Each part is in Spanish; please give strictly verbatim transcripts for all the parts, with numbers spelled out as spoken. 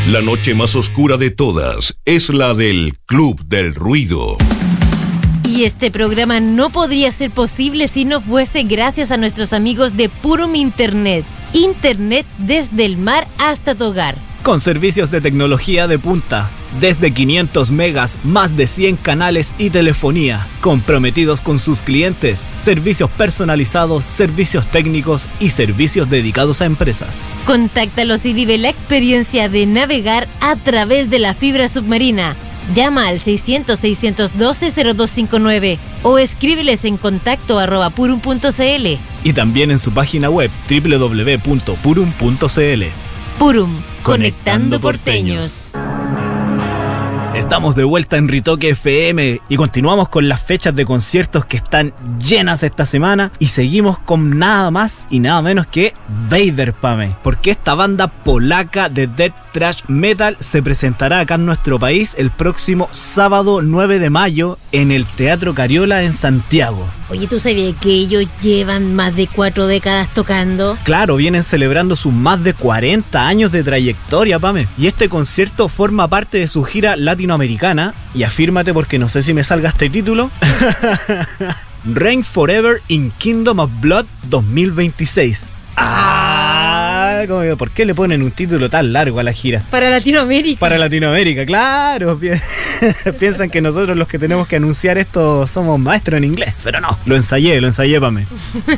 La noche más oscura de todas es la del Club del Ruido. Y este programa no podría ser posible si no fuese gracias a nuestros amigos de Purum Internet. Internet desde el mar hasta tu hogar. Con servicios de tecnología de punta, desde quinientos megas, más de cien canales y telefonía, comprometidos con sus clientes, servicios personalizados, servicios técnicos y servicios dedicados a empresas. Contáctalos y vive la experiencia de navegar a través de la fibra submarina. Llama al seiscientos, seiscientos doce, cero dos cinco nueve o escríbeles en contacto arroba purum punto cl. Y también en su página web doble u doble u doble u punto purum punto cl. Purum, conectando porteños. Estamos de vuelta en Ritoque F M y continuamos con las fechas de conciertos que están llenas esta semana y seguimos con nada más y nada menos que Vader, Pame, porque esta banda polaca de death thrash metal se presentará acá en nuestro país el próximo sábado nueve de mayo en el Teatro Cariola en Santiago. Oye, ¿tú sabías que ellos llevan más de cuatro décadas tocando? Claro, vienen celebrando sus más de cuarenta años de trayectoria, Pame, y este concierto forma parte de su gira latinoamericana, y afírmate porque no sé si me salga este título. Reign Forever in Kingdom of Blood dos mil veintiséis. Ah, ¿por qué le ponen un título tan largo a la gira? Para Latinoamérica. Para Latinoamérica, claro. Piensan que nosotros los que tenemos que anunciar esto somos maestros en inglés, pero no, lo ensayé, lo ensayé, Pame.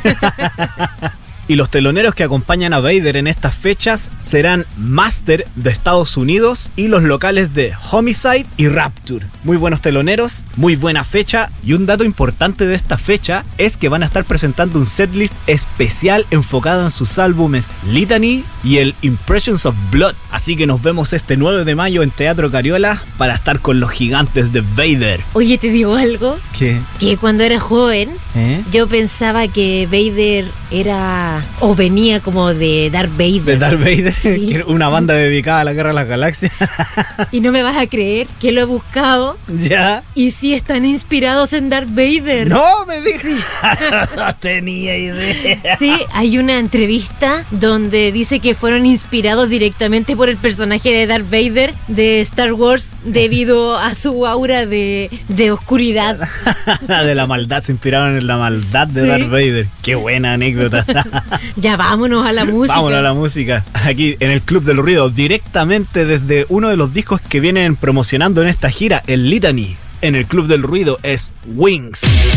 Y los teloneros que acompañan a Vader en estas fechas serán Master de Estados Unidos y los locales de Homicide y Rapture. Muy buenos teloneros, muy buena fecha, y un dato importante de esta fecha es que van a estar presentando un setlist especial enfocado en sus álbumes Litany y el Impressions of Blood. Así que nos vemos este nueve de mayo en Teatro Cariola para estar con los gigantes de Vader. Oye, ¿te digo algo? ¿Qué? Que cuando era joven, ¿Eh? yo pensaba que Vader era... o venía como de Darth Vader. De Darth Vader, sí. Una banda dedicada a la Guerra de las Galaxias. Y no me vas a creer que lo he buscado. Ya. Y sí están inspirados en Darth Vader. No me digas. Sí. No tenía idea. Sí, hay una entrevista donde dice que fueron inspirados directamente por el personaje de Darth Vader de Star Wars debido a su aura de, de oscuridad. De la maldad, se inspiraron en la maldad de sí. Darth Vader. Qué buena anécdota. Ya vámonos a la música. Vámonos a la música. Aquí en el Club del Ruido, directamente desde uno de los discos que vienen promocionando en esta gira, el Litany. En el Club del Ruido es Wings.